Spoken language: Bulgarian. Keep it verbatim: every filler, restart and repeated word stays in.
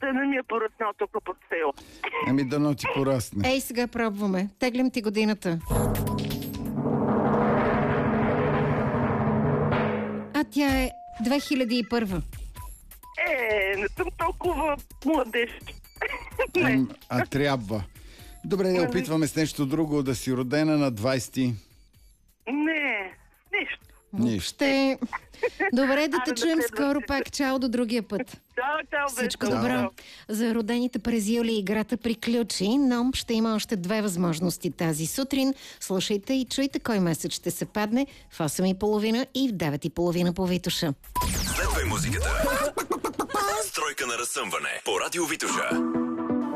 да не ми е пораснал тук под село. Ами дано ти порасне. Ей, сега пробваме. Теглям ти годината. А тя е две хиляди и първа. Е, не съм толкова младежки. А, а трябва. Добре, да опитваме с нещо друго. Да си родена на двайсети. Не, нищо. Нищо. Ще... Добре, да те Айде да чуем следващите. скоро пак. Чао до другия път. Чао, чао, Всичко бе, добро. чао. За родените през юли играта приключи, но ще има още две възможности тази сутрин. Слушайте и чуйте кой месец ще се падне в осем и половина и в девет и половина по Витоша. Следвай музиката. Стройка на разсъмване по Радио Витоша.